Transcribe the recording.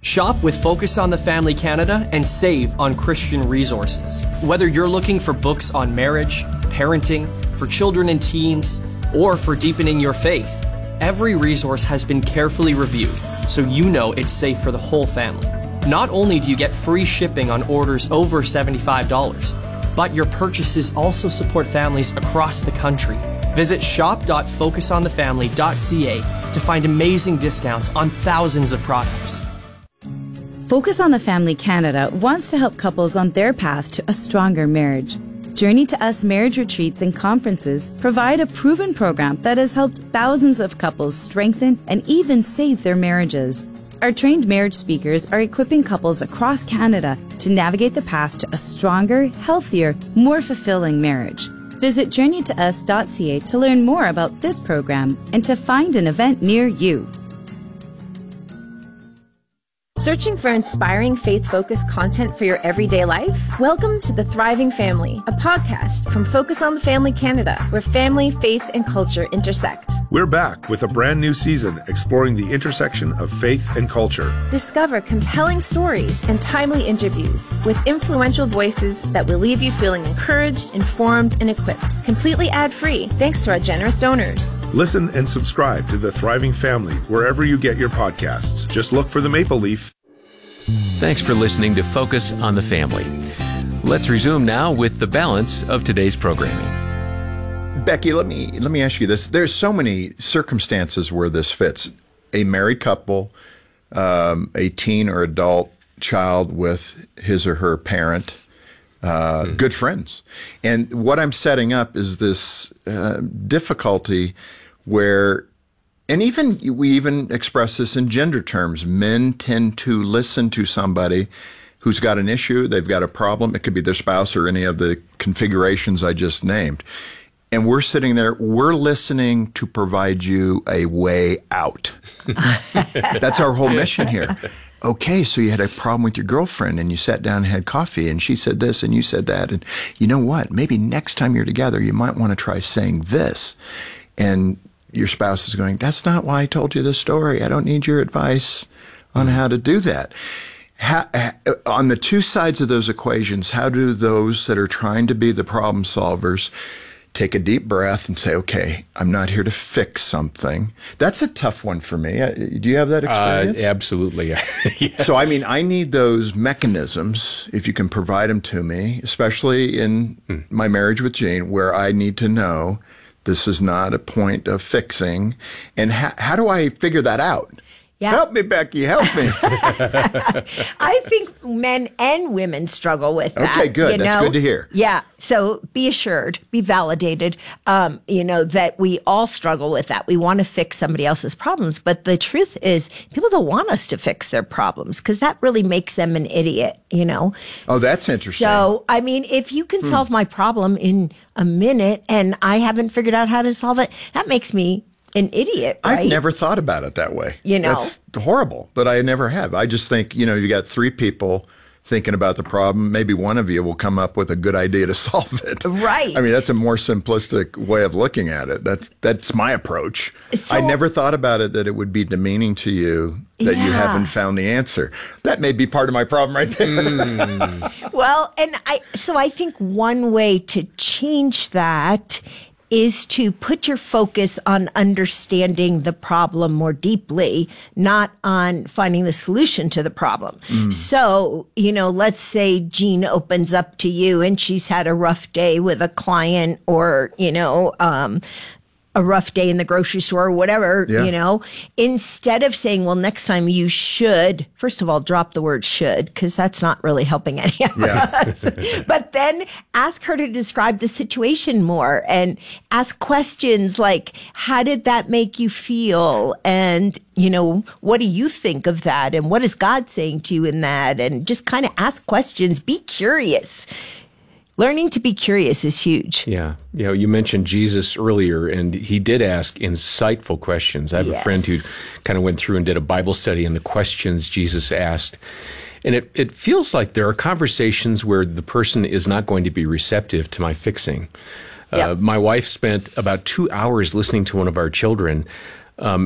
Shop with Focus on the Family Canada and save on Christian resources. Whether you're looking for books on marriage, parenting, for children and teens, or for deepening your faith, every resource has been carefully reviewed, so you know it's safe for the whole family. Not only do you get free shipping on orders over $75, but your purchases also support families across the country. Visit shop.focusonthefamily.ca to find amazing discounts on thousands of products. Focus on the Family Canada wants to help couples on their path to a stronger marriage. Journey to Us marriage retreats and conferences provide a proven program that has helped thousands of couples strengthen and even save their marriages. Our trained marriage speakers are equipping couples across Canada to navigate the path to a stronger, healthier, more fulfilling marriage. Visit journeytous.ca to learn more about this program and to find an event near you. Searching for inspiring faith-focused content for your everyday life? Welcome to The Thriving Family, a podcast from Focus on the Family Canada, where family, faith, and culture intersect. We're back with a brand new season exploring the intersection of faith and culture. Discover compelling stories and timely interviews with influential voices that will leave you feeling encouraged, informed, and equipped. Completely ad-free, thanks to our generous donors. Listen and subscribe to The Thriving Family wherever you get your podcasts. Just look for the Maple Leaf. Thanks for listening to Focus on the Family. Let's resume now with the balance of today's programming. Becky, let me ask you this. There's so many circumstances where this fits. A married couple, a teen or adult child with his or her parent, good friends. And what I'm setting up is this difficulty where, and we even express this in gender terms. Men tend to listen to somebody who's got an issue, they've got a problem. It could be their spouse or any of the configurations I just named. And we're sitting there, we're listening to provide you a way out. That's our whole mission here. Okay, so you had a problem with your girlfriend and you sat down and had coffee and she said this and you said that. And you know what? Maybe next time you're together, you might want to try saying this. And your spouse is going, that's not why I told you this story. I don't need your advice on how to do that. On the two sides of those equations, how do those that are trying to be the problem solvers take a deep breath and say, okay, I'm not here to fix something? That's a tough one for me. Do you have that experience? Absolutely. Yes. So, I need those mechanisms, if you can provide them to me, especially in my marriage with Jean, where I need to know this is not a point of fixing. And how do I figure that out? Yeah. Help me, Becky, help me. I think men and women struggle with that. Okay, good. That's good to hear. Yeah. So be assured, be validated, that we all struggle with that. We want to fix somebody else's problems. But the truth is, people don't want us to fix their problems because that really makes them an idiot, Oh, that's interesting. So, if you can solve my problem in a minute and I haven't figured out how to solve it, that makes me an idiot, right? I've never thought about it that way. That's horrible, but I never have. I just think, you got three people thinking about the problem. Maybe one of you will come up with a good idea to solve it. Right. That's a more simplistic way of looking at it. That's my approach. So, I never thought about it that it would be demeaning to you that you haven't found the answer. That may be part of my problem right there. Well, I think one way to change that is to put your focus on understanding the problem more deeply, not on finding the solution to the problem. So, let's say Jean opens up to you and she's had a rough day with a client or, a rough day in the grocery store or whatever, instead of saying, well, next time you should, first of all, drop the word should, because that's not really helping any of us. But then ask her to describe the situation more and ask questions like, how did that make you feel? And, what do you think of that? And what is God saying to you in that? And just kind of ask questions. Be curious. Learning to be curious is huge. Yeah. You mentioned Jesus earlier, and he did ask insightful questions. I have a friend who kind of went through and did a Bible study on the questions Jesus asked. And it feels like there are conversations where the person is not going to be receptive to my fixing. My wife spent about 2 hours listening to one of our children